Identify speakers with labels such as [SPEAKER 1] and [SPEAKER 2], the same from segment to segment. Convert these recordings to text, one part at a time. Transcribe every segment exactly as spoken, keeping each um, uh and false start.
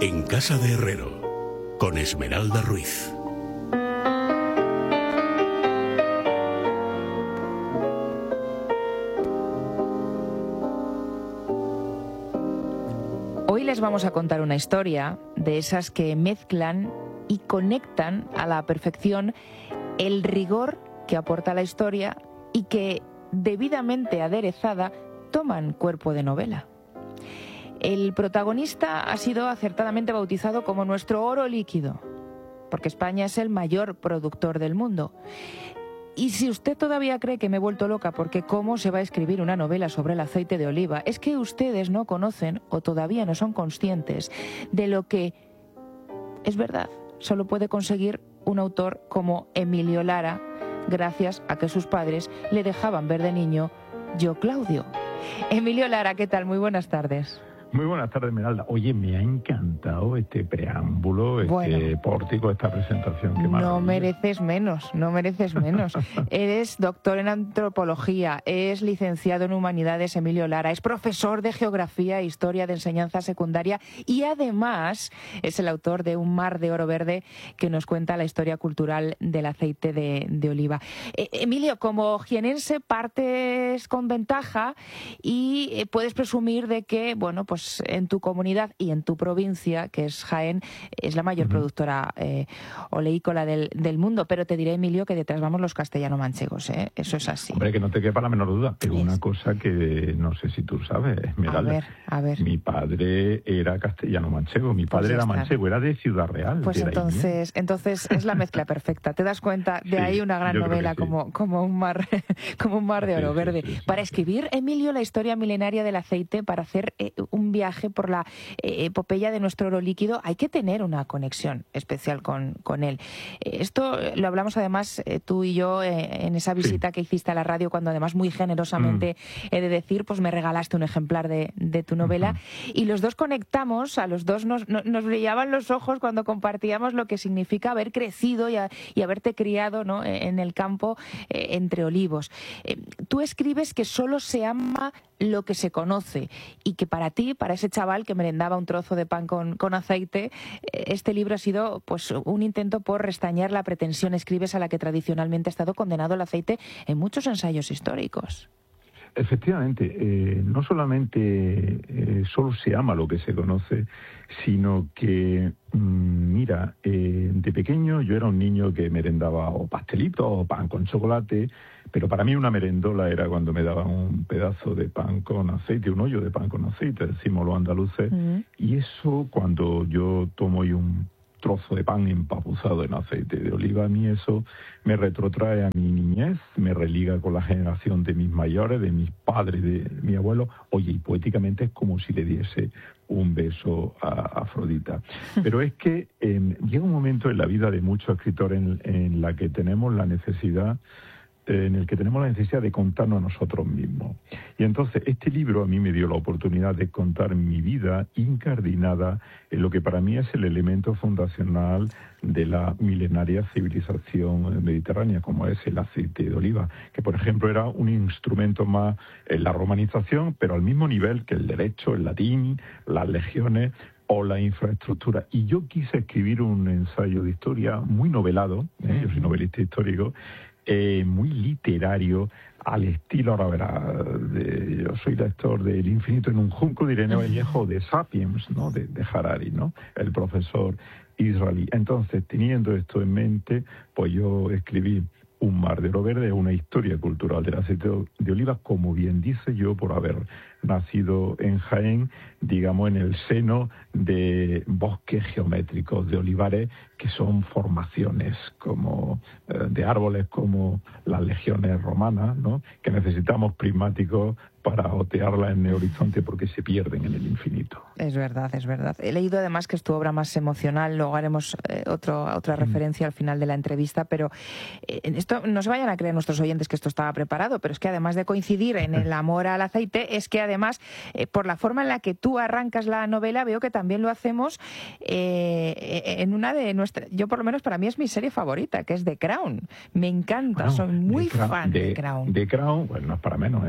[SPEAKER 1] En Casa de Herrero, con Esmeralda Ruiz.
[SPEAKER 2] Hoy les vamos a contar una historia de esas que mezclan y conectan a la perfección el rigor que aporta la historia y que, debidamente aderezada, toman cuerpo de novela. El protagonista ha sido acertadamente bautizado como nuestro oro líquido, porque España es el mayor productor del mundo. Y si usted todavía cree que me he vuelto loca porque cómo se va a escribir una novela sobre el aceite de oliva, es que ustedes no conocen o todavía no son conscientes de lo que, es verdad, solo puede conseguir un autor como Emilio Lara, gracias a que sus padres le dejaban ver de niño Yo Claudio. Emilio Lara, ¿qué tal? Muy buenas tardes.
[SPEAKER 3] Muy buenas tardes, Esmeralda. Oye, me ha encantado este preámbulo, este bueno, pórtico, esta presentación. Qué
[SPEAKER 2] no mereces menos, no mereces menos. Eres doctor en antropología, es licenciado en humanidades, Emilio Lara, es profesor de geografía e historia de enseñanza secundaria y además es el autor de Un mar de oro verde que nos cuenta la historia cultural del aceite de, de oliva. Eh, Emilio, como jienense partes con ventaja y eh, puedes presumir de que, bueno, pues en tu comunidad y en tu provincia, que es Jaén, es la mayor uh-huh. productora eh, oleícola del, del mundo. Pero te diré, Emilio, que detrás vamos los castellano-manchegos, ¿eh? Eso es así.
[SPEAKER 3] Hombre, que no te quepa la menor duda. Pero yes. una cosa que no sé si tú sabes, Esmeralda.
[SPEAKER 2] A ver, a ver.
[SPEAKER 3] Mi padre era castellano-manchego, mi padre pues era manchego, era de Ciudad Real.
[SPEAKER 2] Pues entonces, entonces es la mezcla perfecta. Te das cuenta, de sí, ahí una gran novela sí. como, como un mar, como un mar de oro sí, verde. Sí, sí, sí, para sí, escribir, sí. Emilio, la historia milenaria del aceite, para hacer eh, un viaje por la eh, epopeya de nuestro oro líquido, hay que tener una conexión especial con, con él. Eh, esto lo hablamos además eh, tú y yo eh, en esa visita sí. que hiciste a la radio, cuando además muy generosamente mm. he de decir, pues me regalaste un ejemplar de, de tu novela uh-huh. y los dos conectamos, a los dos nos, nos, nos brillaban los ojos cuando compartíamos lo que significa haber crecido y, a, y haberte criado, ¿no?, en el campo eh, entre olivos. Eh, tú escribes que solo se ama lo que se conoce y que para ti, para ese chaval que merendaba un trozo de pan con, con aceite, este libro ha sido pues un intento por restañar la pretensión, escribes, a la que tradicionalmente ha estado condenado el aceite en muchos ensayos históricos.
[SPEAKER 3] Efectivamente, eh, no solamente eh, solo se ama lo que se conoce, sino que, mmm, mira, eh, de pequeño yo era un niño que merendaba o pastelitos o pan con chocolate, pero para mí una merendola era cuando me daban un pedazo de pan con aceite, un hoyo de pan con aceite, decimos los andaluces, uh-huh. y eso cuando yo tomo y un trozo de pan empapuzado en aceite de oliva, a mí eso me retrotrae a mi niñez, me religa con la generación de mis mayores, de mis padres, de mi abuelo. Oye, y poéticamente es como si le diese un beso a Afrodita. Pero es que eh, llega un momento en la vida de muchos escritores en, en la que tenemos la necesidad en el que tenemos la necesidad de contarnos a nosotros mismos. Y entonces este libro a mí me dio la oportunidad de contar mi vida incardinada en lo que para mí es el elemento fundacional de la milenaria civilización mediterránea, como es el aceite de oliva, que por ejemplo era un instrumento más en la romanización, pero al mismo nivel que el derecho, el latín, las legiones o la infraestructura. Y yo quise escribir un ensayo de historia muy novelado, ¿eh? Yo soy novelista histórico, Eh, muy literario, al estilo, ahora verá, de, yo soy lector de El infinito en un junco de Ireneo Vallejo, de Sapiens, ¿no?, de, de Harari, ¿no?, el profesor israelí. Entonces, teniendo esto en mente, pues yo escribí Un mar de oro verde, una historia cultural del aceite de oliva, como bien dice yo, por haber nacido en Jaén, digamos, en el seno de bosques geométricos de olivares, que son formaciones como eh, de árboles como las legiones romanas, ¿no?, que necesitamos prismáticos para otearla en el horizonte porque se pierden en el infinito.
[SPEAKER 2] Es verdad, es verdad. He leído además que es tu obra más emocional, luego haremos eh, otro, otra referencia mm. al final de la entrevista, pero eh, esto no se vayan a creer nuestros oyentes que esto estaba preparado, pero es que además de coincidir en el amor al aceite, es que además, eh, por la forma en la que tú arrancas la novela, veo que también lo hacemos eh, en una de nuestras, yo por lo menos para mí es mi serie favorita, que es The Crown. Me encanta, bueno, soy muy
[SPEAKER 3] de
[SPEAKER 2] fan
[SPEAKER 3] de,
[SPEAKER 2] de Crown.
[SPEAKER 3] The Crown, bueno, no es para menos, ¿eh?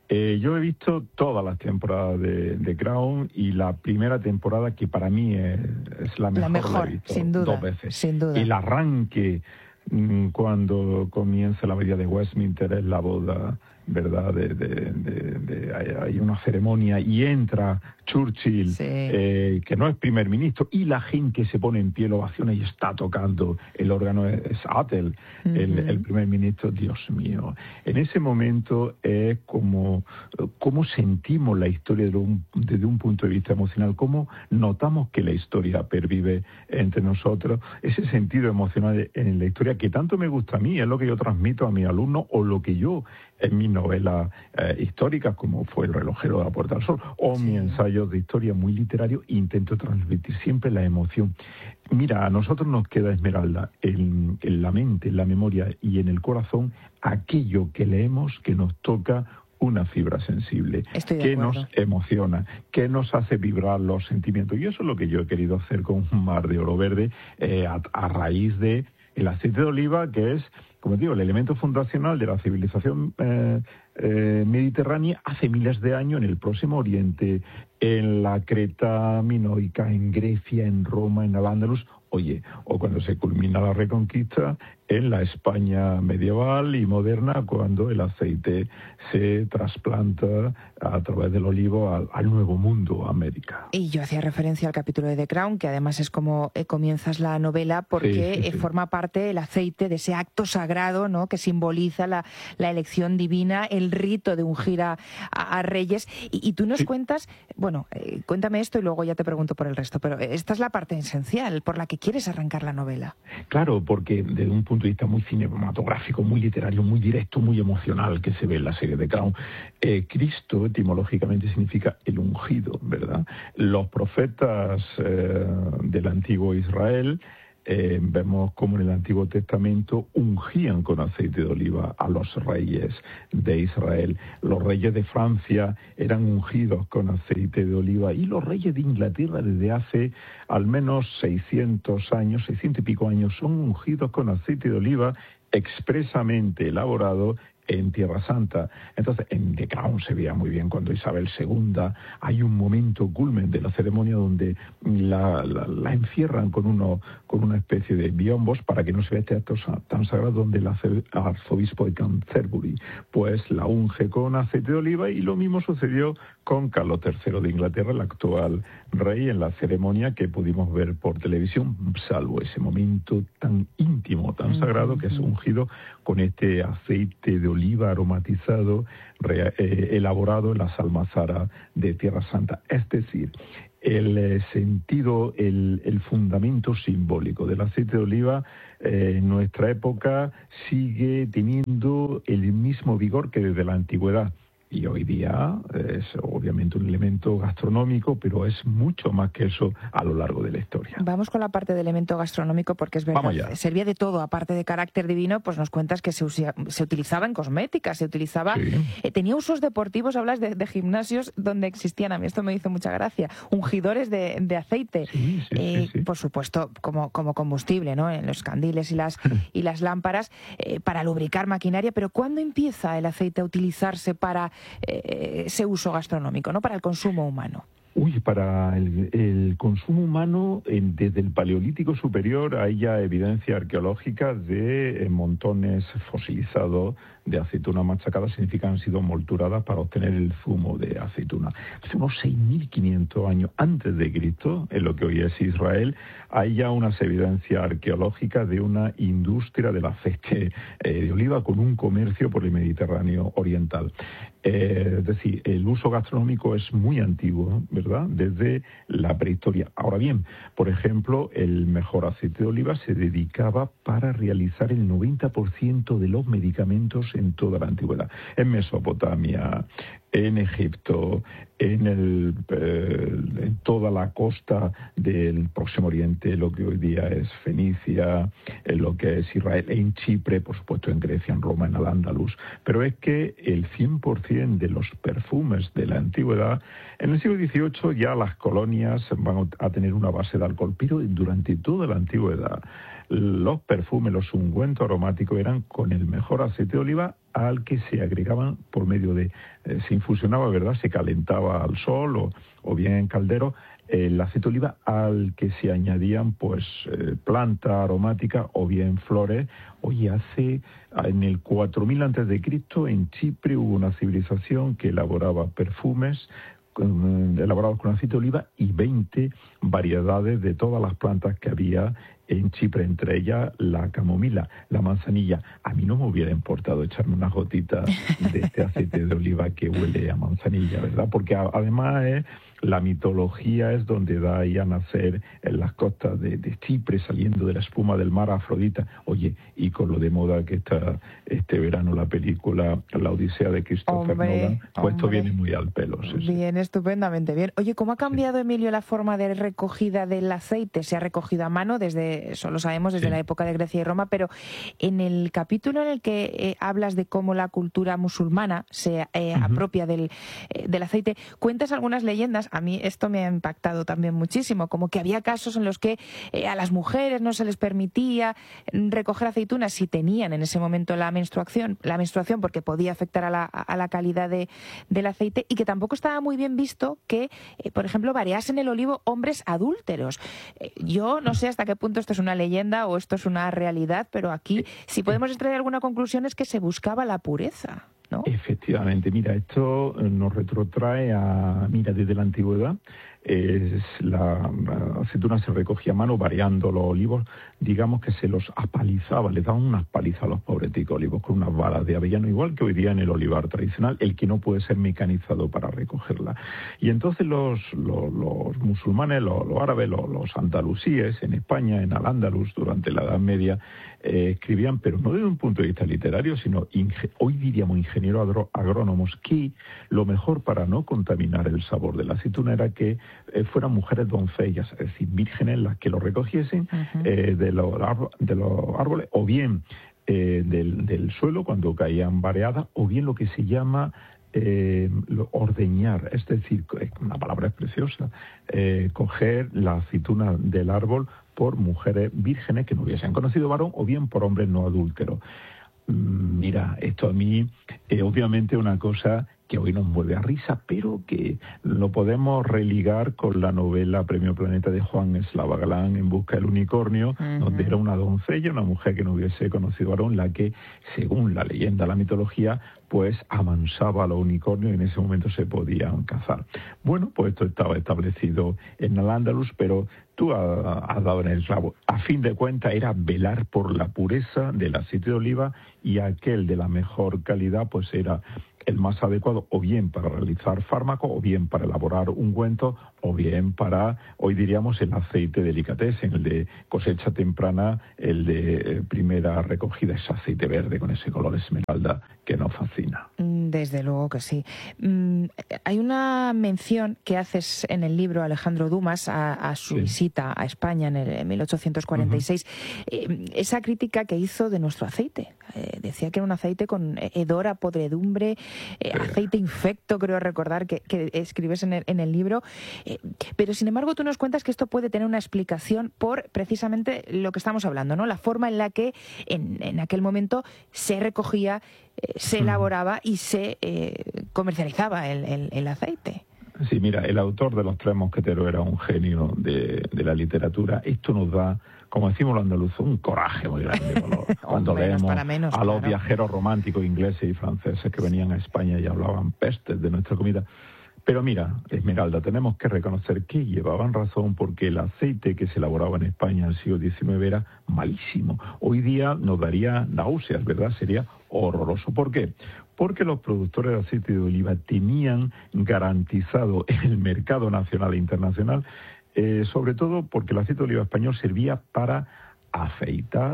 [SPEAKER 3] Eh, yo he visto todas las temporadas de, de Crown y la primera temporada, que para mí es, es la mejor,
[SPEAKER 2] la mejor
[SPEAKER 3] la he visto
[SPEAKER 2] sin duda,
[SPEAKER 3] dos veces.
[SPEAKER 2] Sin duda.
[SPEAKER 3] El arranque, mmm, cuando comienza la abadía de Westminster, es la boda, ¿verdad? De, de, de, de, hay, hay una ceremonia y entra Churchill,
[SPEAKER 2] sí.
[SPEAKER 3] eh, que no es primer ministro, y la gente se pone en pie, ovaciones, y está tocando el órgano, es Attell, uh-huh. el, el primer ministro. Dios mío, en ese momento es como, como sentimos la historia desde un, desde un punto de vista emocional, cómo notamos que la historia pervive entre nosotros, ese sentido emocional en la historia que tanto me gusta a mí, es lo que yo transmito a mis alumnos, o lo que yo en mis novelas eh, históricas, como fue El relojero de la Puerta del Sol, o sí. mis ensayos de historia muy literarios, intento transmitir siempre la emoción. Mira, a nosotros nos queda, Esmeralda, en, en la mente, en la memoria y en el corazón, aquello que leemos que nos toca una fibra sensible, que nos emociona, que nos hace vibrar los sentimientos. Y eso es lo que yo he querido hacer con Un mar de oro verde, eh, a, a raíz de el aceite de oliva, que es, como digo, el elemento fundacional de la civilización eh, eh, mediterránea hace miles de años en el Próximo Oriente, en la Creta minoica, en Grecia, en Roma, en Al-Ándalus, oye, o cuando se culmina la Reconquista, en la España medieval y moderna, cuando el aceite se trasplanta a través del olivo al, al Nuevo Mundo, América.
[SPEAKER 2] Y yo hacía referencia al capítulo de The Crown, que además es como eh, comienzas la novela, porque sí, sí, sí. Eh, forma parte el aceite de ese acto sagrado, ¿no?, que simboliza la, la elección divina, el rito de ungir a, a, a reyes. Y, y tú nos sí. cuentas, bueno, eh, cuéntame esto y luego ya te pregunto por el resto, pero esta es la parte esencial por la que quieres arrancar la novela.
[SPEAKER 3] Claro, porque desde un punto de vista muy cinematográfico, muy literario, muy directo, muy emocional que se ve en la serie de Crown, eh, Cristo etimológicamente significa el ungido, ¿verdad? Los profetas eh, del antiguo Israel, eh, vemos como en el Antiguo Testamento ungían con aceite de oliva a los reyes de Israel. Los reyes de Francia eran ungidos con aceite de oliva, y los reyes de Inglaterra desde hace al menos seiscientos años, seiscientos y pico años, son ungidos con aceite de oliva expresamente elaborado en Tierra Santa. Entonces, en The Crown se veía muy bien cuando Isabel segunda, hay un momento culmen de la ceremonia donde la, la, la encierran con uno con una especie de biombos para que no se vea este acto tan sagrado, donde el arzobispo de Canterbury pues la unge con aceite de oliva, y lo mismo sucedió con Carlos tercero de Inglaterra, el actual rey, en la ceremonia que pudimos ver por televisión, salvo ese momento tan íntimo, tan sagrado, que es ungido con este aceite de oliva aromatizado, re, eh, elaborado en las almazaras de Tierra Santa. Es decir, el eh, sentido, el, el fundamento simbólico del aceite de oliva eh, en nuestra época sigue teniendo el mismo vigor que desde la antigüedad. Y hoy día es obviamente un elemento gastronómico, pero es mucho más que eso a lo largo de la historia.
[SPEAKER 2] Vamos con la parte de elemento gastronómico, porque es verdad, servía de todo, aparte de carácter divino, pues nos cuentas que se, usia, se utilizaba en cosmética, se utilizaba... Sí. Eh, tenía usos deportivos, hablas de, de gimnasios donde existían, a mí esto me hizo mucha gracia, ungidores de, de aceite,
[SPEAKER 3] sí, sí,
[SPEAKER 2] eh,
[SPEAKER 3] sí, sí.
[SPEAKER 2] por supuesto como, como combustible, ¿no?, en los candiles y las, y las lámparas, eh, para lubricar maquinaria. Pero ¿cuándo empieza el aceite a utilizarse para Eh, ese uso gastronómico, no para el consumo humano?
[SPEAKER 3] Uy, para el, el consumo humano, en, desde el Paleolítico Superior hay ya evidencia arqueológica de eh, montones fosilizados de aceituna machacada, significa han sido molturadas para obtener el zumo de aceituna. Hace unos seis mil quinientos años antes de Cristo, en lo que hoy es Israel, hay ya unas evidencias arqueológicas de una industria del aceite eh, de oliva con un comercio por el Mediterráneo oriental. Eh, es decir, el uso gastronómico es muy antiguo, ¿verdad?, desde la prehistoria. Ahora bien, por ejemplo, el mejor aceite de oliva se dedicaba para realizar el noventa por ciento de los medicamentos en toda la antigüedad. En Mesopotamia, en Egipto, en, el, eh, en todo toda la costa del Próximo Oriente, lo que hoy día es Fenicia, en lo que es Israel, en Chipre, por supuesto en Grecia, en Roma, en Al-Ándalus. Pero es que el cien por ciento de los perfumes de la antigüedad, en el siglo dieciocho ya las colonias van a tener una base de alcohol, pero durante toda la antigüedad los perfumes, los ungüentos aromáticos eran con el mejor aceite de oliva al que se agregaban por medio de, eh, se infusionaba, ¿verdad? Se calentaba al sol o, o bien en caldero, eh, el aceite de oliva al que se añadían pues eh, planta aromática o bien flores. Oye, hace, en el cuatro mil antes de Cristo en Chipre hubo una civilización que elaboraba perfumes con, elaborados con aceite de oliva y veinte variedades de todas las plantas que había en Chipre, entre ellas la camomila, la manzanilla. A mí no me hubiera importado echarme unas gotitas de este aceite de oliva que huele a manzanilla, ¿verdad? Porque a, además es, la mitología es donde da ahí a nacer en las costas de, de Chipre, saliendo de la espuma del mar, Afrodita. Oye, y con lo de moda que está este verano la película La Odisea de Christopher
[SPEAKER 2] hombre,
[SPEAKER 3] Nolan, pues
[SPEAKER 2] hombre.
[SPEAKER 3] esto viene muy al pelo. Sí,
[SPEAKER 2] bien,
[SPEAKER 3] sí.
[SPEAKER 2] Estupendamente bien. Oye, ¿cómo ha cambiado, sí. Emilio, la forma de recogida del aceite? Se ha recogido a mano desde, eso lo sabemos, desde sí. la época de Grecia y Roma, pero en el capítulo en el que eh, hablas de cómo la cultura musulmana se eh, uh-huh. apropia del, eh, del aceite, cuentas algunas leyendas. A mí esto me ha impactado también muchísimo, como que había casos en los que eh, a las mujeres no se les permitía recoger aceitunas si tenían en ese momento la menstruación, la menstruación porque podía afectar a la, a la calidad de, del aceite, y que tampoco estaba muy bien visto que, eh, por ejemplo, variasen el olivo hombres adúlteros. Eh, yo no sé hasta qué punto esto es una leyenda o esto es una realidad, pero aquí si podemos extraer alguna conclusión es que se buscaba la pureza, ¿no?
[SPEAKER 3] Efectivamente, mira, esto nos retrotrae a, mira, desde la antigüedad, es la, la aceituna se recogía a mano variando los olivos, digamos que se los apalizaba, les daban unas palizas a los pobreticos olivos con unas balas de avellano, igual que hoy día en el olivar tradicional, el que no puede ser mecanizado para recogerla. Y entonces los, los, los musulmanes, los, los árabes, los, los andalusíes en España, en Al-Ándalus, durante la Edad Media, eh, escribían, pero no desde un punto de vista literario, sino inge- hoy diríamos ingenieros agro- agrónomos, que lo mejor para no contaminar el sabor de la aceituna era que eh, fueran mujeres doncellas, es decir, vírgenes las que lo recogiesen uh-huh. eh, de, los, de los árboles, o bien eh, del, del suelo cuando caían vareadas, o bien lo que se llama eh, ordeñar, es decir, una palabra es preciosa, eh, coger la aceituna del árbol por mujeres vírgenes que no hubiesen conocido varón, o bien por hombres no adúlteros. Mira, esto a mí es obviamente una cosa que hoy nos vuelve a risa, pero que lo podemos religar con la novela Premio Planeta de Juan Eslava Galán, En busca del unicornio, uh-huh. donde era una doncella, una mujer que no hubiese conocido varón, la que, según la leyenda, la mitología, pues amansaba a los unicornios y en ese momento se podían cazar. Bueno, pues esto estaba establecido en Al-Ándalus, pero tú has dado en el clavo. A fin de cuentas era velar por la pureza del aceite de oliva, y aquel de la mejor calidad pues era el más adecuado, o bien para realizar fármacos, o bien para elaborar ungüentos, o bien para, hoy diríamos, el aceite delicatessen, el de cosecha temprana, el de eh, primera recogida, ese aceite verde con ese color esmeralda que nos fascina.
[SPEAKER 2] Desde luego que sí. Mm, hay una mención que haces en el libro, Alejandro Dumas, a, a su sí. visita a España en, el, en mil ochocientos cuarenta y seis. Uh-huh. Eh, esa crítica que hizo de nuestro aceite. Eh, decía que era un aceite con hedor a podredumbre, eh, aceite infecto, creo recordar que, que escribes en el, en el libro. Eh, pero sin embargo tú nos cuentas que esto puede tener una explicación por precisamente lo que estamos hablando, ¿no? La forma en la que en, en aquel momento se recogía, eh, se elaboraba y se eh, comercializaba el, el, el aceite.
[SPEAKER 3] Sí, mira, el autor de Los Tres Mosqueteros era un genio de, de la literatura. Esto nos da, como decimos los andaluces, un coraje muy grande cuando, cuando
[SPEAKER 2] menos
[SPEAKER 3] leemos
[SPEAKER 2] para menos,
[SPEAKER 3] a los
[SPEAKER 2] claro.
[SPEAKER 3] viajeros románticos ingleses y franceses que venían a España y hablaban pestes de nuestra comida. Pero mira, Esmeralda, tenemos que reconocer que llevaban razón, porque el aceite que se elaboraba en España en el siglo diecinueve era malísimo. Hoy día nos daría náuseas, ¿verdad? Sería horroroso. ¿Por qué? Porque los productores de aceite de oliva tenían garantizado el mercado nacional e internacional, eh, sobre todo porque el aceite de oliva español servía para afeitar,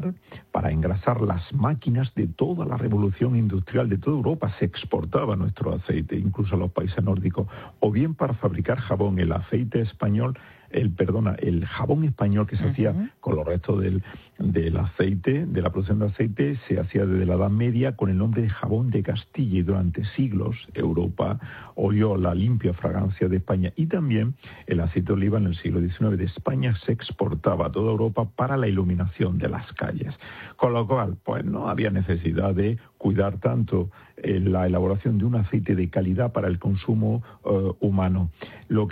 [SPEAKER 3] para engrasar las máquinas de toda la revolución industrial de toda Europa. Se exportaba nuestro aceite, incluso a los países nórdicos, o bien para fabricar jabón. El aceite español, el perdona, el jabón español que se uh-huh. hacía con los restos del, del aceite, de la producción de aceite, se hacía desde la Edad Media con el nombre de jabón de Castilla, y durante siglos Europa olió la limpia fragancia de España. Y también el aceite de oliva en el siglo diecinueve de España se exportaba a toda Europa para la iluminación de las calles. Con lo cual, pues no había necesidad de cuidar tanto eh, la elaboración de un aceite de calidad para el consumo eh, humano. Lo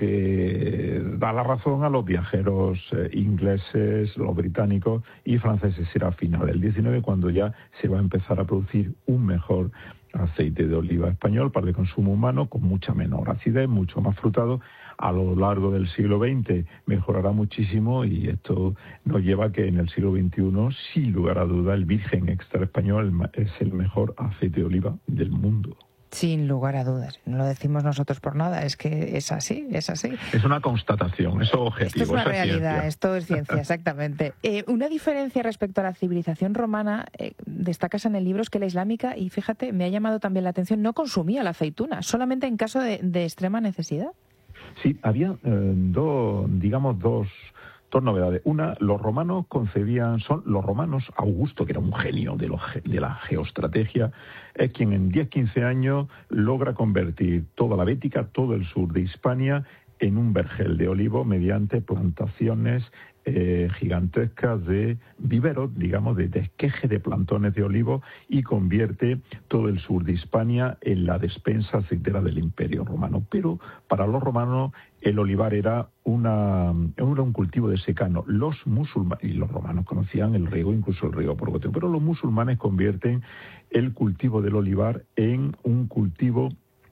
[SPEAKER 3] que da la razón a los viajeros eh, ingleses, los británicos y franceses será a final del diecinueve, cuando ya se va a empezar a producir un mejor aceite de oliva español para el consumo humano, con mucha menor acidez, mucho más frutado. A lo largo del siglo veinte mejorará muchísimo, y esto nos lleva a que en el siglo veintiuno, sin lugar a duda, el virgen extra español es el mejor aceite de oliva del mundo.
[SPEAKER 2] Sin lugar a dudas. No lo decimos nosotros por nada, es que es así, es así.
[SPEAKER 3] Es una constatación, es objetivo.
[SPEAKER 2] Esto es una
[SPEAKER 3] es
[SPEAKER 2] realidad,
[SPEAKER 3] ciencia.
[SPEAKER 2] Esto es ciencia, exactamente. Eh, una diferencia respecto a la civilización romana, eh, destacas en el libro, es que la islámica, y fíjate, me ha llamado también la atención, no consumía la aceituna, solamente en caso de, de extrema necesidad.
[SPEAKER 3] Sí, había eh, dos, digamos, dos... Dos novedades. Una, los romanos concebían, son los romanos, Augusto, que era un genio de, lo, de la geoestrategia, es quien en diez a quince años logra convertir toda la Bética, todo el sur de Hispania, en un vergel de olivo mediante plantaciones eh, gigantescas de viveros, digamos, de, de esqueje de plantones de olivo, y convierte todo el sur de Hispania en la despensa aceitera del Imperio Romano. Pero para los romanos el olivar era, una, era un cultivo de secano. Los musulmanes, y los romanos conocían el riego, incluso el riego por goteo, pero los musulmanes convierten el cultivo del olivar en un cultivo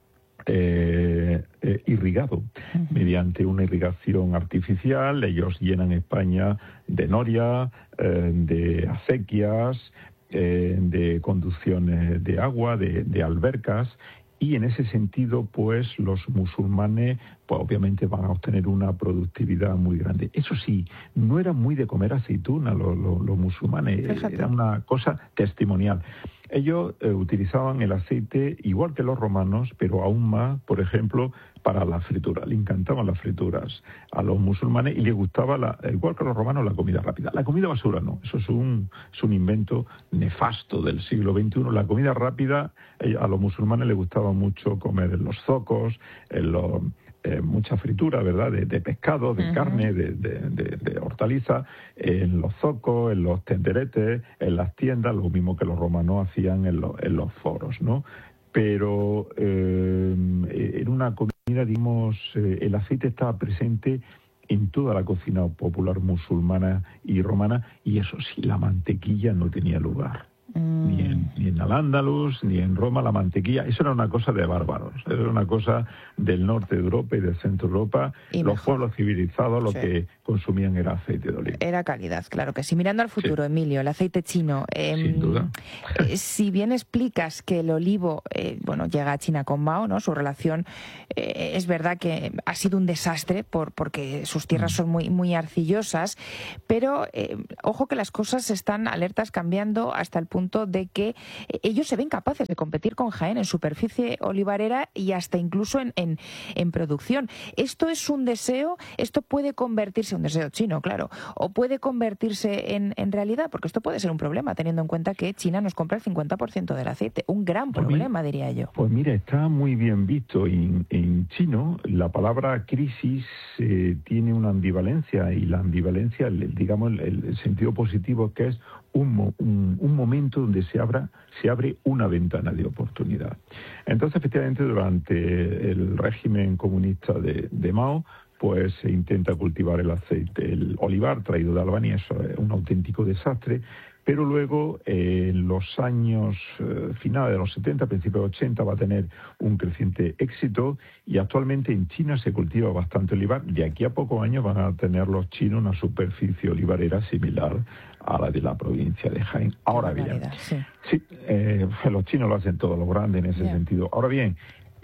[SPEAKER 3] Eh, eh, irrigado, uh-huh. mediante una irrigación artificial. Ellos llenan España de noria, eh, de acequias, eh, de conducciones de agua, de, de albercas, y en ese sentido, pues los musulmanes, pues obviamente van a obtener una productividad muy grande. Eso sí, no era muy de comer aceituna los, los, los musulmanes. Fíjate. Era una cosa testimonial. Ellos eh, utilizaban el aceite igual que los romanos, pero aún más, por ejemplo, para la fritura. Le encantaban las frituras a los musulmanes, y les gustaba, la, igual que a los romanos, la comida rápida. La comida basura no, eso es un, es un invento nefasto del siglo veintiuno. La comida rápida, eh, a los musulmanes les gustaba mucho comer en los zocos, en los... Eh, mucha fritura, ¿verdad?, de, de pescado, de uh-huh. carne, de, de, de, de hortaliza, en los zocos, en los tenderetes, en las tiendas, lo mismo que los romanos hacían en, lo, en los foros, ¿no? Pero eh, en una comida, digamos, eh, el aceite estaba presente en toda la cocina popular musulmana y romana, y eso sí, la mantequilla no tenía lugar. Ni en, ni en Al-Ándalus, ni en Roma, la mantequilla. Eso era una cosa de bárbaros. Era una cosa del norte de Europa y del centro de Europa. Y los mejor. Pueblos civilizados lo sí. que consumían era aceite de oliva.
[SPEAKER 2] Era calidad, claro que sí. Mirando al futuro, sí. Emilio, el aceite chino. Eh,
[SPEAKER 3] Sin duda.
[SPEAKER 2] Eh, si bien explicas que el olivo, eh, bueno, llega a China con Mao, ¿no? Su relación, eh, es verdad que ha sido un desastre por, porque sus tierras mm. son muy, muy arcillosas, pero eh, ojo que las cosas están alertas cambiando hasta el punto de que ellos se ven capaces de competir con Jaén en superficie olivarera y hasta incluso en, en, en producción. ¿Esto es un deseo? ¿Esto puede convertirse, un deseo chino, claro, o puede convertirse en, en realidad? Porque esto puede ser un problema, teniendo en cuenta que China nos compra el cincuenta por ciento del aceite. Un gran problema,
[SPEAKER 3] pues
[SPEAKER 2] diría yo.
[SPEAKER 3] Pues mira, está muy bien visto. En, en chino, la palabra crisis eh, tiene una ambivalencia, y la ambivalencia, digamos, el, el sentido positivo, que es un, un, un momento donde se, abra, se abre una ventana de oportunidad. Entonces, efectivamente, durante el régimen comunista de, de Mao, pues se intenta cultivar el aceite, el olivar traído de Albania. Eso es un auténtico desastre. Pero luego, eh, en los años eh, finales de los setenta, principios de ochenta, va a tener un creciente éxito, y actualmente en China se cultiva bastante olivar. De aquí a pocos años van a tener los chinos una superficie olivarera similar a la de la provincia de Jaén. Ahora bien, sí, sí eh, los chinos lo hacen todo lo grande en ese yeah. sentido. Ahora bien,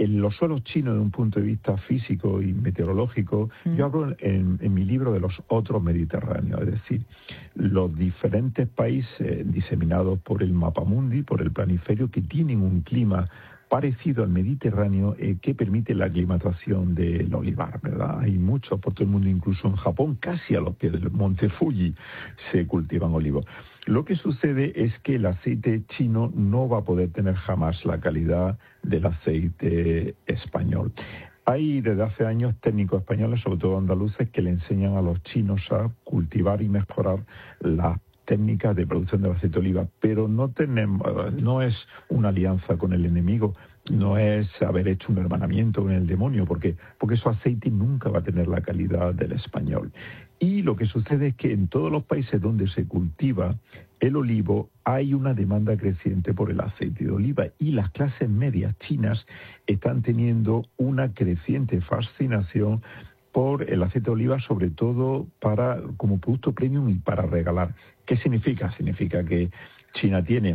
[SPEAKER 3] en los suelos chinos, de un punto de vista físico y meteorológico, mm. yo hablo en, en mi libro de los otros Mediterráneos, es decir, los diferentes países diseminados por el mapamundi, por el planiferio, que tienen un clima parecido al Mediterráneo, eh, que permite la aclimatación del olivar, ¿verdad? Hay muchos por todo el mundo, incluso en Japón, casi a los pies del monte Fuji, se cultivan olivos. Lo que sucede es que el aceite chino no va a poder tener jamás la calidad del aceite español. Hay desde hace años técnicos españoles, sobre todo andaluces, que le enseñan a los chinos a cultivar y mejorar las técnicas de producción del aceite de oliva, pero no tenemos, no es una alianza con el enemigo, no es haber hecho un hermanamiento con el demonio, porque porque su aceite nunca va a tener la calidad del español. Y lo que sucede es que en todos los países donde se cultiva el olivo hay una demanda creciente por el aceite de oliva, y las clases medias chinas están teniendo una creciente fascinación por el aceite de oliva, sobre todo para como producto premium y para regalar. ¿Qué significa? Significa que China tiene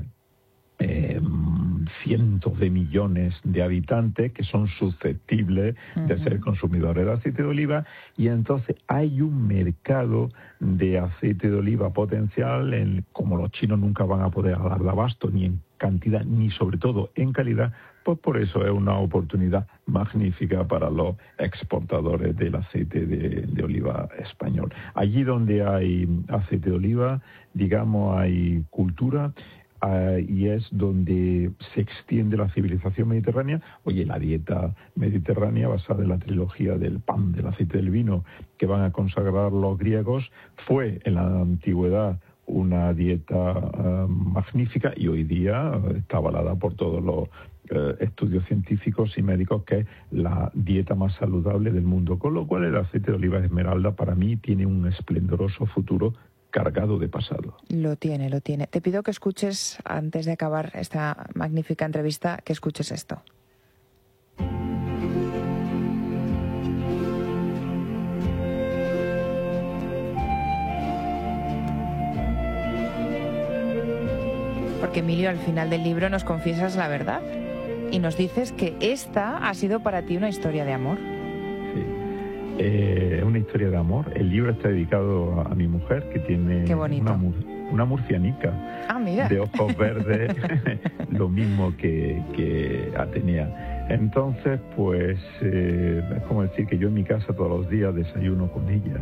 [SPEAKER 3] eh, cientos de millones de habitantes que son susceptibles uh-huh. de ser consumidores de aceite de oliva, y entonces hay un mercado de aceite de oliva potencial, en, como los chinos nunca van a poder dar de abasto ni en cantidad ni sobre todo en calidad, pues por eso es una oportunidad magnífica para los exportadores del aceite de, de oliva español. Allí donde hay aceite de oliva, digamos, hay cultura, uh, y es donde se extiende la civilización mediterránea. Oye, la dieta mediterránea basada en la trilogía del pan, del aceite, del vino, que van a consagrar los griegos, fue en la antigüedad una dieta uh, magnífica, y hoy día está avalada por todos los uh, estudios científicos y médicos que es la dieta más saludable del mundo. Con lo cual el aceite de oliva esmeralda para mí tiene un esplendoroso futuro cargado de pasado.
[SPEAKER 2] Lo tiene, lo tiene. Te pido que escuches, antes de acabar esta magnífica entrevista, que escuches esto. Porque, Emilio, al final del libro nos confiesas la verdad y nos dices que esta ha sido para ti una historia de amor.
[SPEAKER 3] Sí, es eh, una historia de amor. El libro está dedicado a, a mi mujer, que tiene una, una murcianica
[SPEAKER 2] ah, mira.
[SPEAKER 3] de ojos verdes, lo mismo que, que Atenea. Entonces, pues, eh, es como decir que yo en mi casa todos los días desayuno con ella,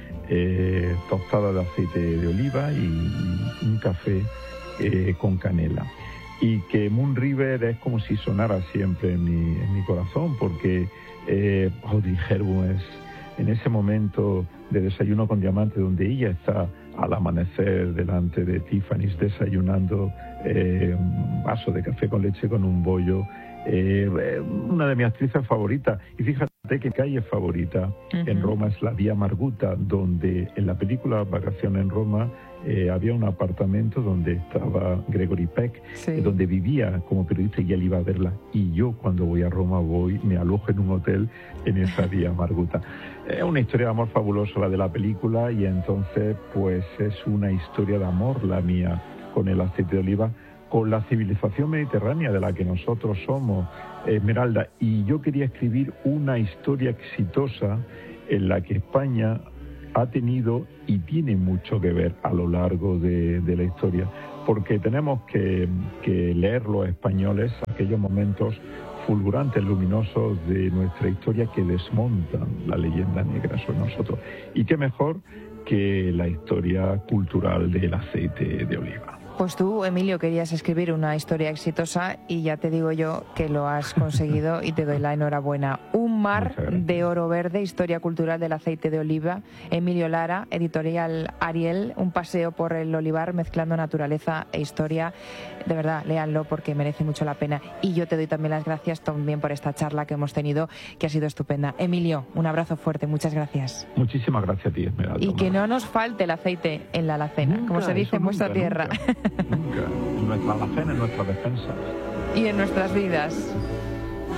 [SPEAKER 3] eh, tostada de aceite de oliva y, y un café Eh, con canela, y que Moon River es como si sonara siempre en mi, en mi corazón, porque eh, Audrey Hepburn es en ese momento de Desayuno con Diamante, donde ella está al amanecer delante de Tiffany's desayunando eh, un vaso de café con leche con un bollo, eh, una de mis actrices favoritas. Y fíjate que mi calle favorita uh-huh. en Roma es la Vía Marguta, donde en la película Vacaciones en Roma Eh, había un apartamento donde estaba Gregory Peck, sí. eh, donde vivía como periodista, y él iba a verla. Y yo, cuando voy a Roma, voy, me alojo en un hotel en esa Vía Marguta. Es una historia de amor fabulosa la de la película, y entonces pues es una historia de amor la mía con el aceite de oliva, con la civilización mediterránea de la que nosotros somos, Esmeralda. Y yo quería escribir una historia exitosa en la que España ha tenido y tiene mucho que ver a lo largo de, de la historia, porque tenemos que, que leer los españoles aquellos momentos fulgurantes, luminosos de nuestra historia que desmontan la leyenda negra sobre nosotros. Y qué mejor que la historia cultural del aceite de oliva.
[SPEAKER 2] Pues tú, Emilio, querías escribir una historia exitosa, y ya te digo yo que lo has conseguido, y te doy la enhorabuena. Un mar de oro verde, historia cultural del aceite de oliva. Emilio Lara, editorial Ariel, un paseo por el olivar mezclando naturaleza e historia. De verdad, léanlo porque merece mucho la pena. Y yo te doy también las gracias también por esta charla que hemos tenido, que ha sido estupenda. Emilio, un abrazo fuerte, muchas gracias.
[SPEAKER 3] Muchísimas gracias a ti, Esmeralda.
[SPEAKER 2] Y que no nos falte el aceite en la alacena, nunca, como se dice en vuestra
[SPEAKER 3] nunca,
[SPEAKER 2] tierra.
[SPEAKER 3] Nunca. Nunca. En nuestra alacena, en nuestra defensa.
[SPEAKER 2] Y en nuestras vidas.